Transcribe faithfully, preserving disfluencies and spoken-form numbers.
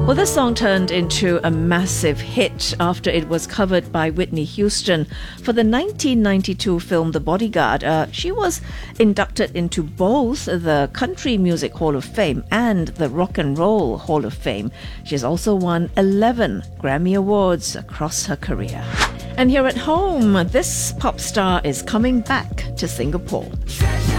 Well, this song turned into a massive hit after it was covered by Whitney Houston for the nineteen ninety-two film The Bodyguard. Uh, she was inducted into both the Country Music Hall of Fame and the Rock and Roll Hall of Fame. She's also won eleven Grammy Awards across her career. And here at home, this pop star is coming back to Singapore.